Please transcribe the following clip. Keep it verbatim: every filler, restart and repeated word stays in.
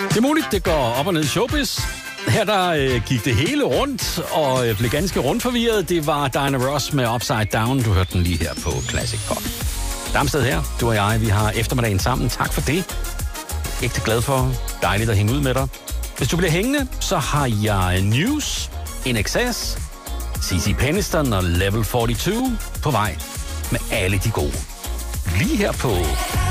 Det er muligt, det går op og ned i showbiz. Her der øh, gik det hele rundt, og øh, blev ganske rundt forvirret. Det var Diana Ross med Upside Down. Du hørte den lige her på Classic Pop. Damsted her, du og jeg, vi har eftermiddagen sammen. Tak for det. Ægte glad for. Dejligt at hænge ud med dig. Hvis du bliver hængende, så har jeg News, In Excess, C C Peniston og Level fireogfyrre på vej med alle de gode. Lige her på